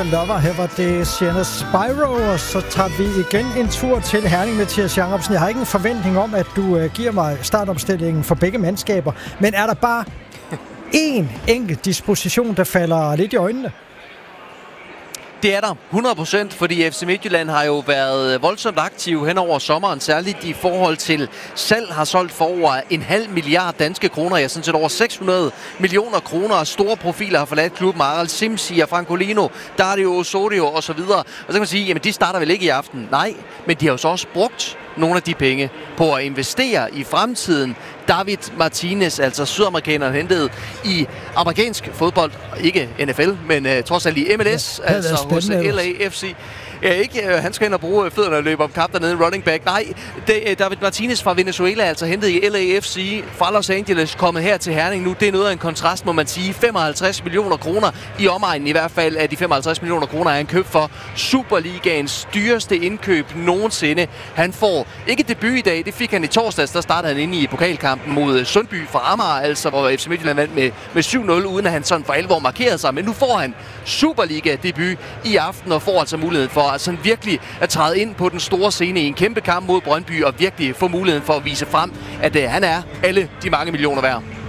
Forever Lover. Her var det Sienna Spyro, og så tager vi igen en tur til Herning, Mathias Jacobsen. Jeg har ikke en forventning om, at du giver mig startopstillingen for begge mandskaber, men er der bare én enkelt disposition, der falder lidt i øjnene? Det er der 100%, fordi FC Midtjylland har jo været voldsomt aktiv hen over sommeren, særligt i forhold til salg, har solgt for over 0,5 milliard danske kroner, ja, sådan set over 600 millioner kroner, og store profiler har forladt klubben, Aral Simsi og Francolino, Dario Osorio og så videre. Og så kan man sige, jamen de starter vel ikke i aften. Nej, men de har jo så også brugt nogle af de penge på at investere i fremtiden. David Martinez, altså sydamerikaneren, hentet i amerikansk fodbold, ikke NFL, men trods alt i MLS, ja, altså hos LAFC. Ja, ikke, han skal ind og bruge fødderne og løbe om kap dernede, running back. Nej, David Martinez fra Venezuela, altså hentet i LAFC fra Los Angeles, kommet her til Herning nu. Det er noget af en kontrast, må man sige. 55 millioner kroner i omegnen i hvert fald af de 55 millioner kroner, er han købt for Superligaens dyreste indkøb nogensinde. Han får ikke debut i dag, det fik han i torsdags. Der startede han inde i pokalkampen mod Sundby fra Amager, altså hvor FC Midtjylland vandt med 7-0, uden at han sådan for alvor markerede sig. Men nu får han Superliga-debut i aften og får altså muligheden for at sådan virkelig at træde ind på den store scene i en kæmpe kamp mod Brøndby og virkelig få muligheden for at vise frem, at han er alle de mange millioner værd.